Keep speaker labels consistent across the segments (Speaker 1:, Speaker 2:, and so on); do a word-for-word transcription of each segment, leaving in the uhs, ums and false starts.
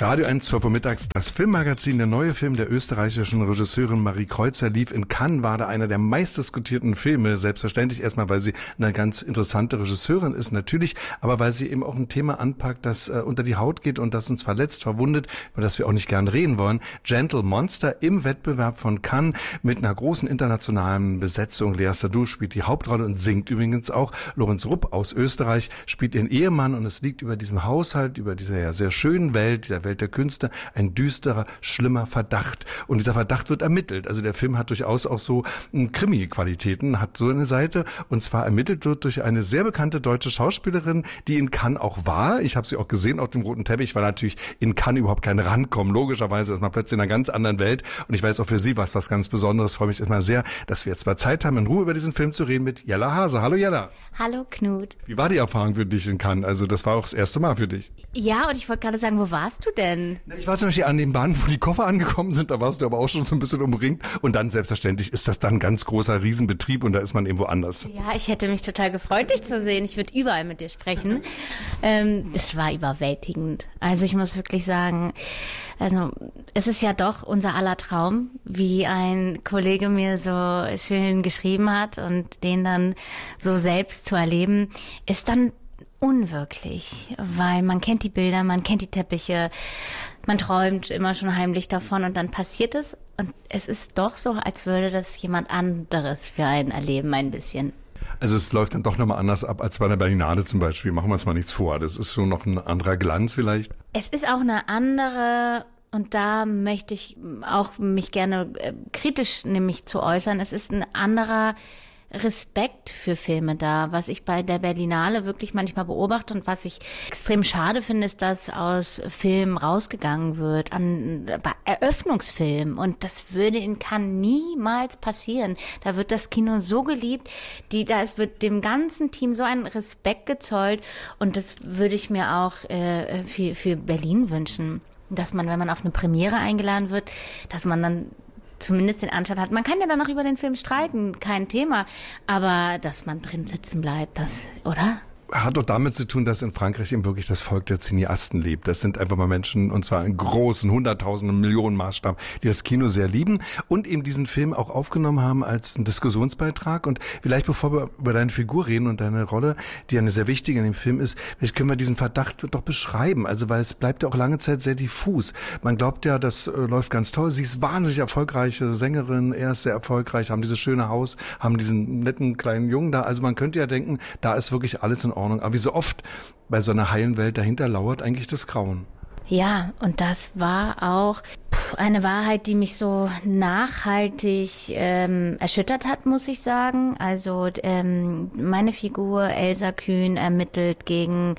Speaker 1: Radio eins, zwölf Uhr mittags, das Filmmagazin. Der neue Film der österreichischen Regisseurin Marie Kreuzer lief in Cannes, war da einer der meistdiskutierten Filme. Selbstverständlich erstmal, weil sie eine ganz interessante Regisseurin ist, natürlich, aber weil sie eben auch ein Thema anpackt, das äh, unter die Haut geht und das uns verletzt, verwundet, über das wir auch nicht gern reden wollen. Gentle Monster im Wettbewerb von Cannes mit einer großen internationalen Besetzung. Lea Seydoux spielt die Hauptrolle und singt übrigens auch. Lorenz Rupp aus Österreich spielt ihren Ehemann und es liegt über diesem Haushalt, über dieser ja sehr schönen Welt, dieser Welt der Künste, ein düsterer, schlimmer Verdacht. Und dieser Verdacht wird ermittelt. Also der Film hat durchaus auch so Krimi-Qualitäten, hat so eine Seite. Und zwar ermittelt wird durch eine sehr bekannte deutsche Schauspielerin, die in Cannes auch war. Ich habe sie auch gesehen auf dem roten Teppich, weil natürlich in Cannes überhaupt kein Rankommen. Logischerweise ist man plötzlich in einer ganz anderen Welt. Und ich weiß auch für sie was, was ganz Besonderes. Ich freue mich immer sehr, dass wir jetzt mal Zeit haben, in Ruhe über diesen Film zu reden mit Jella Hase. Hallo Jella.
Speaker 2: Hallo Knut.
Speaker 1: Wie war die Erfahrung für dich in Cannes? Also das war auch das erste Mal für dich.
Speaker 2: Ja, und ich wollte gerade sagen, wo warst du denn?
Speaker 1: Ich war zum Beispiel an dem Bahnhof, wo die Koffer angekommen sind, da warst du aber auch schon so ein bisschen umringt. Und dann selbstverständlich ist das dann ein ganz großer Riesenbetrieb und da ist man irgendwo anders.
Speaker 2: Ja, ich hätte mich total gefreut, dich zu sehen. Ich würde überall mit dir sprechen. ähm, das war überwältigend. Also ich muss wirklich sagen, also es ist ja doch unser aller Traum, wie ein Kollege mir so schön geschrieben hat und den dann so selbst zu erleben, ist dann unwirklich, weil man kennt die Bilder, man kennt die Teppiche, man träumt immer schon heimlich davon und dann passiert es und es ist doch so, als würde das jemand anderes für einen erleben ein bisschen.
Speaker 1: Also es läuft dann doch nochmal anders ab als bei der Berlinale zum Beispiel. Machen wir uns mal nichts vor. Das ist schon noch ein anderer Glanz vielleicht.
Speaker 2: Es ist auch eine andere, und da möchte ich auch mich gerne äh, kritisch nämlich zu äußern, es ist ein anderer Respekt für Filme da. Was ich bei der Berlinale wirklich manchmal beobachte und was ich extrem schade finde, ist, dass aus Filmen rausgegangen wird, an bei Eröffnungsfilmen. Und das würde in Cannes niemals passieren. Da wird das Kino so geliebt, die, da es wird dem ganzen Team so ein Respekt gezollt. Und das würde ich mir auch äh, für, für Berlin wünschen. Dass man, wenn man auf eine Premiere eingeladen wird, dass man dann zumindest den Anstand hat. Man kann ja dann noch über den Film streiten, kein Thema. Aber dass man drin sitzen bleibt, das, oder?
Speaker 1: Hat doch damit zu tun, dass in Frankreich eben wirklich das Volk der Cineasten lebt. Das sind einfach mal Menschen, und zwar in großen, hunderttausenden, Millionen Maßstab, die das Kino sehr lieben und eben diesen Film auch aufgenommen haben als einen Diskussionsbeitrag. Und vielleicht, bevor wir über deine Figur reden und deine Rolle, die eine sehr wichtige in dem Film ist, vielleicht können wir diesen Verdacht doch beschreiben. Also, weil es bleibt ja auch lange Zeit sehr diffus. Man glaubt ja, das äh, läuft ganz toll. Sie ist wahnsinnig erfolgreiche Sängerin, er ist sehr erfolgreich, haben dieses schöne Haus, haben diesen netten kleinen Jungen da. Also man könnte ja denken, da ist wirklich alles in Ordnung. Aber wie so oft bei so einer heilen Welt dahinter lauert eigentlich das Grauen.
Speaker 2: Ja, und das war auch eine Wahrheit, die mich so nachhaltig ähm, erschüttert hat, muss ich sagen. Also ähm, meine Figur Elsa Kühn ermittelt gegen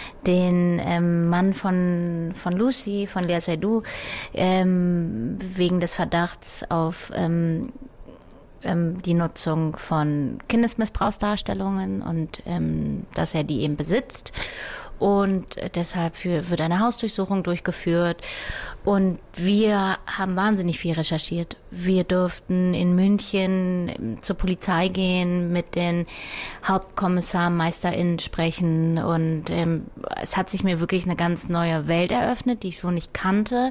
Speaker 2: den ähm, Mann von von Lucy, von Lea Seydoux, ähm, wegen des Verdachts auf ähm, die Nutzung von Kindesmissbrauchsdarstellungen und ähm, dass er die eben besitzt. Und deshalb für, wird eine Hausdurchsuchung durchgeführt. Und wir haben wahnsinnig viel recherchiert. Wir durften in München zur Polizei gehen, mit den HauptkommissarmeisterInnen sprechen. Und ähm, es hat sich mir wirklich eine ganz neue Welt eröffnet, die ich so nicht kannte.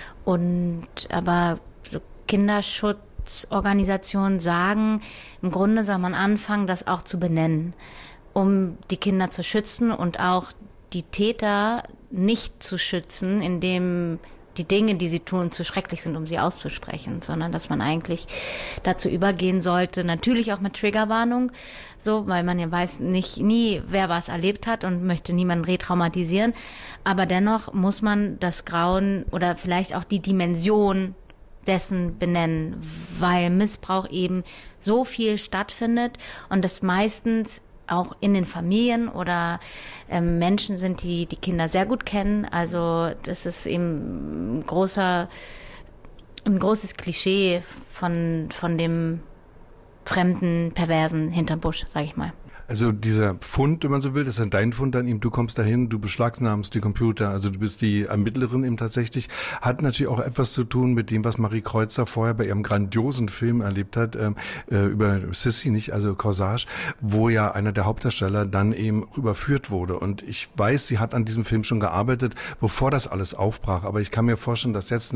Speaker 2: Und aber so Kinderschutz Organisationen sagen, im Grunde soll man anfangen, das auch zu benennen, um die Kinder zu schützen und auch die Täter nicht zu schützen, indem die Dinge, die sie tun, zu schrecklich sind, um sie auszusprechen, sondern dass man eigentlich dazu übergehen sollte, natürlich auch mit Triggerwarnung, so, weil man ja weiß nicht nie, wer was erlebt hat und möchte niemanden retraumatisieren, aber dennoch muss man das Grauen oder vielleicht auch die Dimension dessen benennen, weil Missbrauch eben so viel stattfindet und das meistens auch in den Familien oder ähm, Menschen sind, die die Kinder sehr gut kennen. Also das ist eben ein großer, ein großes Klischee von von dem fremden, perversen hinterm Busch, sage ich mal.
Speaker 1: Also dieser Fund, wenn man so will, das ist ja dein Fund an ihm, du kommst dahin, du beschlagnahmst die Computer, also du bist die Ermittlerin eben tatsächlich, hat natürlich auch etwas zu tun mit dem, was Marie Kreuzer vorher bei ihrem grandiosen Film erlebt hat, ähm, äh, über Sissy, nicht, also Corsage, wo ja einer der Hauptdarsteller dann eben überführt wurde. Und ich weiß, sie hat an diesem Film schon gearbeitet, bevor das alles aufbrach, aber ich kann mir vorstellen, dass jetzt